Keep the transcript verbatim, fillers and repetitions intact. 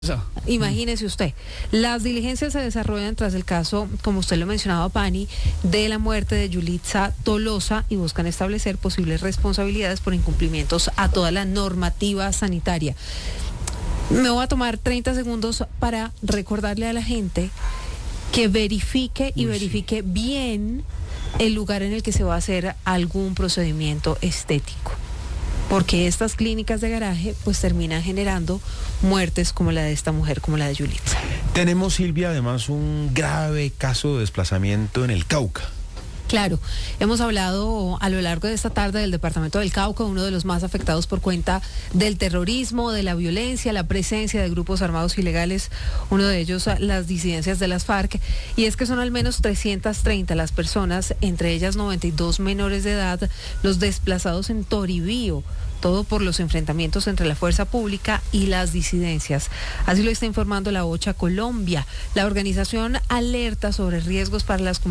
Eso. Imagínese usted, las diligencias se desarrollan tras el caso, como usted lo mencionaba, Pani, de la muerte de Yulitza Tolosa y buscan establecer posibles responsabilidades por incumplimientos a toda la normativa sanitaria. Me voy a tomar treinta segundos para recordarle a la gente que verifique y Uy, verifique sí. bien el lugar en el que se va a hacer algún procedimiento estético. Porque estas clínicas de garaje pues terminan generando muertes como la de esta mujer, como la de Yulitza. Tenemos, Silvia, además un grave caso de desplazamiento en el Cauca. Claro, hemos hablado a lo largo de esta tarde del departamento del Cauca, uno de los más afectados por cuenta del terrorismo, de la violencia, la presencia de grupos armados ilegales, uno de ellos las disidencias de las FARC, y es que son al menos trescientas treinta las personas, entre ellas noventa y dos menores de edad, los desplazados en Toribío, todo por los enfrentamientos entre la fuerza pública y las disidencias. Así lo está informando la OCHA Colombia. La organización alerta sobre riesgos para las comunidades